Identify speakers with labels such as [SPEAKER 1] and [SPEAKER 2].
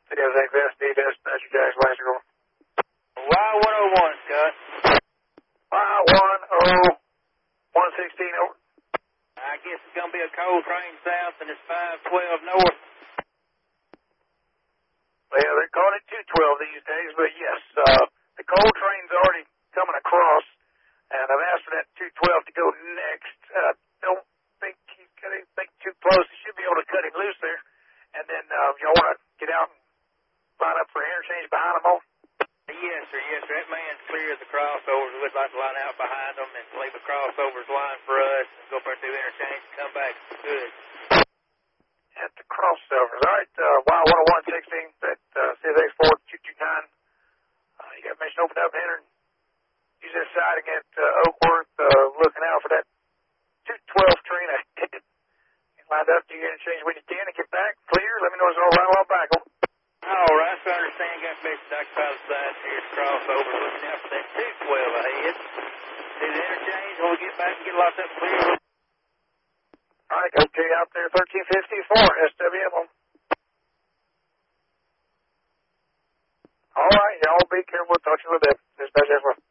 [SPEAKER 1] CSX SD dispatcher Jack Lasker.
[SPEAKER 2] Y101, Scott.
[SPEAKER 1] Y10116 over.
[SPEAKER 2] I guess it's going to be a coal train south and it's 512 north.
[SPEAKER 1] Well, they're calling it 212 these days, but yes, the coal train's already coming across, and I've asked for that 212 to go next. Don't think he's got anything too close. He should be able to cut him loose there. And then y'all want to get out and line up for interchange behind them all?
[SPEAKER 2] Yes, sir. That man's cleared the crossovers. We'd like to line out behind them and leave the crossovers line for us and go up there and do interchange and come back. Good.
[SPEAKER 1] At the crossovers. All right, Y10116, that CSX 4229. You got mission opened up, enter. Use that siding at Oakworth, looking out for that 212 train ahead. Lined up to your interchange when you can and get back. Clear. Let me know it's all right along back.
[SPEAKER 2] All right, so I understand. Got fixed occupied the side here, crossover, looking out for that 212 ahead. Do the interchange when we get back and get locked up clear.
[SPEAKER 1] All right, okay, out there, 1354, SWM. All right, y'all be careful. We'll talk to you in a little bit. Dispatch, everyone.